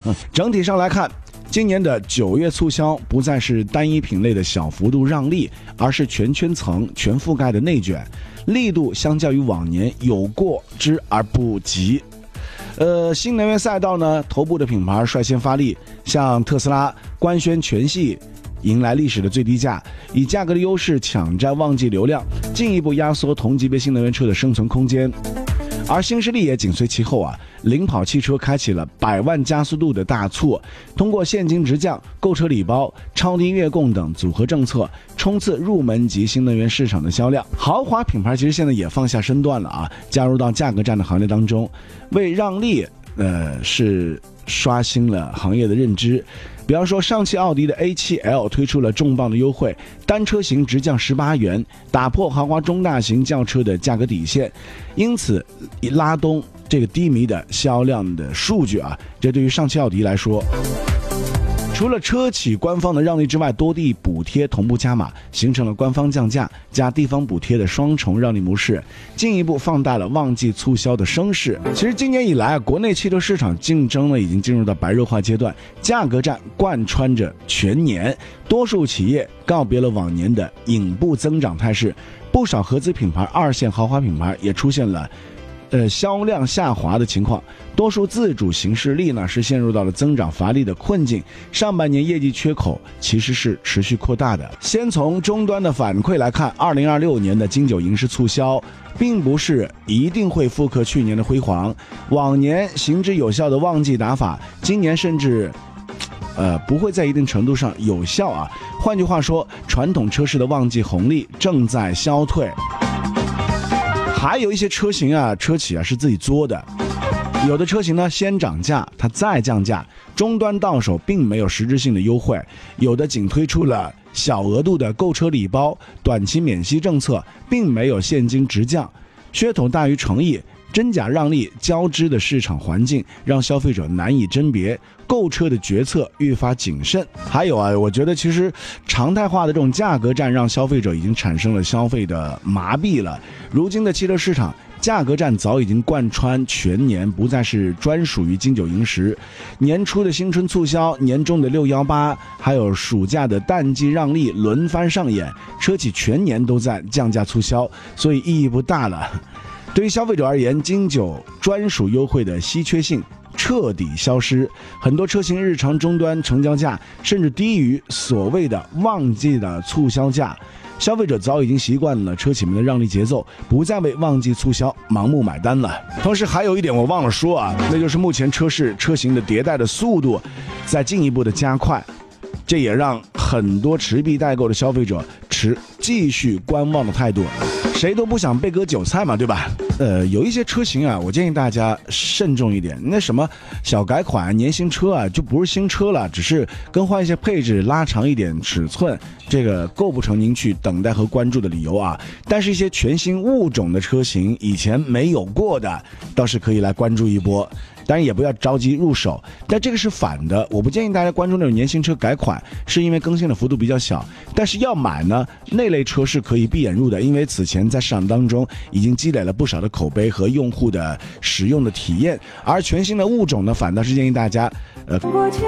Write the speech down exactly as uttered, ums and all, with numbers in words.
整体上来看，今年的九月促销不再是单一品类的小幅度让利，而是全圈层、全覆盖的内卷，力度相较于往年有过之而不及。呃，新能源赛道呢，头部的品牌率先发力，像特斯拉官宣全系迎来历史的最低价，以价格的优势抢占旺季流量，进一步压缩同级别新能源车的生存空间。而新势力也紧随其后啊，领跑汽车开启了百万加速度的大促，通过现金直降、购车礼包、超低月供等组合政策，冲刺入门级新能源市场的销量。豪华品牌其实现在也放下身段了啊，加入到价格战的行列当中，为让利呃是刷新了行业的认知。比方说，上汽奥迪的 A 七 L 推出了重磅的优惠，单车型直降十八元，打破豪华中大型轿车的价格底线，因此拉动这个低迷的销量的数据啊，这对于上汽奥迪来说，除了车企官方的让利之外，多地补贴同步加码，形成了官方降价加地方补贴的双重让利模式，进一步放大了旺季促销的声势。其实今年以来啊，国内汽车市场竞争呢已经进入到白热化阶段，价格战贯穿着全年，多数企业告别了往年的隐步增长态势，不少合资品牌、二线豪华品牌也出现了呃，销量下滑的情况，多数自主形势力呢是陷入到了增长乏力的困境，上半年业绩缺口其实是持续扩大的。先从终端的反馈来看，二零二六年的金九银十促销并不是一定会复刻去年的辉煌，往年行之有效的旺季打法，今年甚至呃，不会在一定程度上有效啊。换句话说，传统车市的旺季红利正在消退。还有一些车型啊，车企啊是自己作的，有的车型呢先涨价，它再降价，终端到手并没有实质性的优惠，有的仅推出了小额度的购车礼包、短期免息政策，并没有现金直降，噱头大于诚意。真假让利交织的市场环境让消费者难以甄别，购车的决策愈发谨慎。还有啊，我觉得其实常态化的这种价格战让消费者已经产生了消费的麻痹了。如今的汽车市场价格战早已经贯穿全年，不再是专属于金九银十。年初的新春促销，年中的六一八，还有暑假的淡季让利轮番上演，车企全年都在降价促销，所以意义不大了。对于消费者而言，金九专属优惠的稀缺性彻底消失，很多车型日常终端成交价甚至低于所谓的旺季的促销价。消费者早已经习惯了车企们的让利节奏，不再为旺季促销盲目买单了。同时还有一点我忘了说啊，那就是目前车市车型的迭代的速度在进一步的加快，这也让很多持币待购的消费者持继续观望的态度。谁都不想被割韭菜嘛，对吧？呃，有一些车型啊，我建议大家慎重一点。那什么小改款、年型车啊，就不是新车了，只是更换一些配置，拉长一点尺寸，这个构不成您去等待和关注的理由啊。但是一些全新物种的车型，以前没有过的，倒是可以来关注一波。当然也不要着急入手，但这个是反的，我不建议大家关注那种年轻车改款，是因为更新的幅度比较小。但是要买呢，那类车是可以闭眼入的，因为此前在市场当中已经积累了不少的口碑和用户的使用的体验。而全新的物种呢，反倒是建议大家呃